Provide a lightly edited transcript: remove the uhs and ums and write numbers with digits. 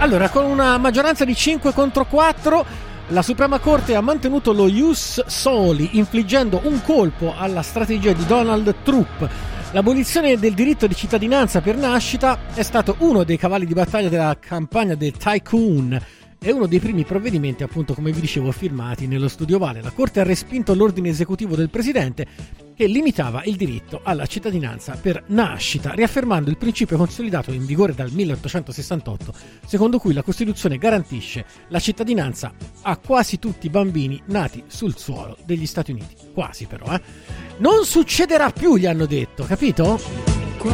Allora, con una maggioranza di 5 contro 4, la Suprema Corte ha mantenuto lo ius soli, infliggendo un colpo alla strategia di Donald Trump. L'abolizione del diritto di cittadinanza per nascita è stato uno dei cavalli di battaglia della campagna del Tycoon. È uno dei primi provvedimenti, appunto, come vi dicevo, firmati nello studio Ovale. La Corte ha respinto l'ordine esecutivo del Presidente che limitava il diritto alla cittadinanza per nascita, riaffermando il principio consolidato in vigore dal 1868, secondo cui la Costituzione garantisce la cittadinanza a quasi tutti i bambini nati sul suolo degli Stati Uniti. Quasi, però, Non succederà più, gli hanno detto, capito?